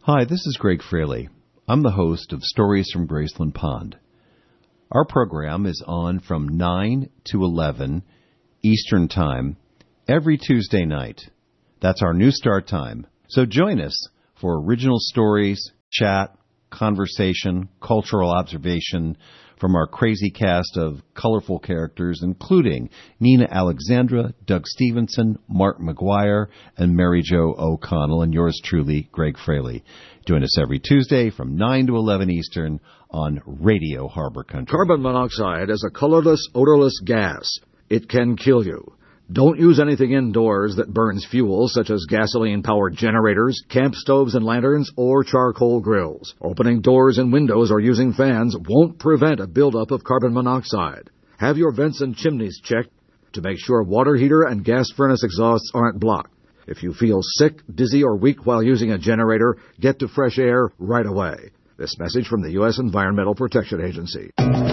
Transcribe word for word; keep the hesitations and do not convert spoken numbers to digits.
Hi, this is Greg Fraley. I'm the host of Stories from Graceland Pond. Our program is on from nine to eleven Eastern Time every Tuesday night. That's our new start time. So join us for original stories, chat, conversation, cultural observation from our crazy cast of colorful characters, including Nina Alexandra, Doug Stevenson, Mark McGuire, and Mary Jo O'Connell, and yours truly, Greg Fraley. Join us every Tuesday from nine to eleven Eastern on Radio Harbor Country. Carbon monoxide is a colorless, odorless gas. It can kill you. Don't use anything indoors that burns fuel, such as gasoline-powered generators, camp stoves and lanterns, or charcoal grills. Opening doors and windows or using fans won't prevent a buildup of carbon monoxide. Have your vents and chimneys checked to make sure water heater and gas furnace exhausts aren't blocked. If you feel sick, dizzy, or weak while using a generator, get to fresh air right away. This message from the U S Environmental Protection Agency.